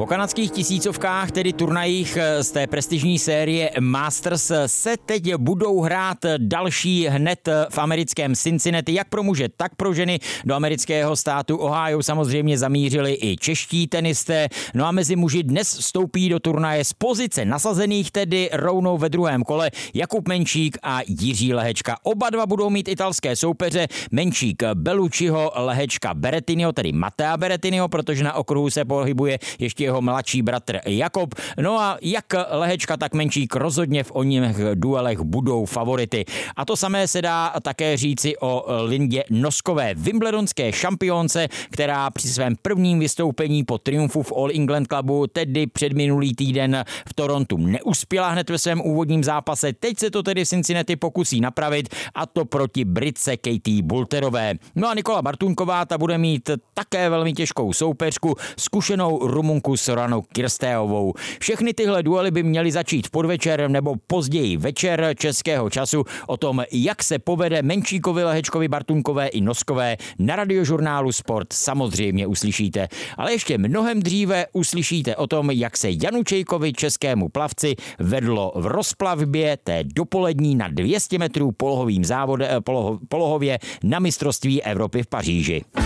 Po kanadských tisícovkách, tedy turnajích z té prestižní série Masters, se teď budou hrát další hned v americkém Cincinnati, jak pro muže, tak pro ženy. Do amerického státu Ohio samozřejmě zamířili i čeští tenisté. No a mezi muži dnes vstoupí do turnaje z pozice nasazených, tedy rovnou ve druhém kole, Jakub Menčík a Jiří Lehečka. Oba dva budou mít italské soupeře, Menčík Bellucciho, Lehečka Berrettiniho, tedy Mattea Berrettiniho, protože na okruhu se pohybuje ještě jeho mladší bratr Jakub. No a jak Lehečka, tak Menčík rozhodně v oněch duelech budou favority. A to samé se dá také říci o Lindě Noskové, wimbledonské šampionce, která při svém prvním vystoupení po triumfu v All England Clubu, tedy předminulý týden v Torontu, neuspěla hned ve svém úvodním zápase. Teď se to tedy v Cincinnati pokusí napravit, a to proti Britce Katie Boulterové. No a Nikola Bartůnková, ta bude mít také velmi těžkou soupeřku, zkušenou Rumunku Soranu Kirstéovou. Všechny tyhle duely by měly začít v podvečer nebo později večer českého času. O tom, jak se povede Menčíkovi, Lehečkovi, Bartůnkové i Noskové, na Radiožurnálu Sport samozřejmě uslyšíte. Ale ještě mnohem dříve uslyšíte o tom, jak se Janu Čejkovi, českému plavci, vedlo v rozplavbě té dopolední na 200 metrů polohově na mistrovství Evropy v Paříži.